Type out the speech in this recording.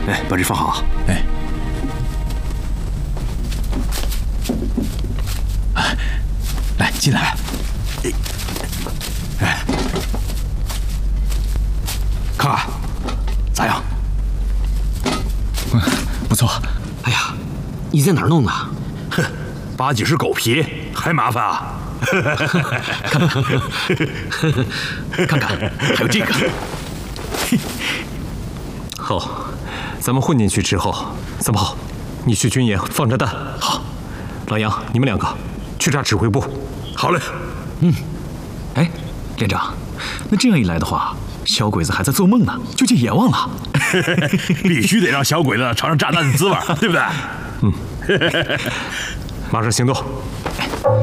哎，把这放好。 哎，来进来。 哎，看看咋样？ 不错。 哎呀，你在哪儿弄的？哼，8几是狗皮，还麻烦啊！ 看看，还有这个。 好，咱们混进去之后，三炮，你去军营放着弹。 好， 老杨，你们2个去炸指挥部。 好嘞。 哎，连长，那这样一来的话，小鬼子还在做梦呢，就见阎王了。 必须得让小鬼子尝尝炸弹的滋味，对不对？ 马上行动。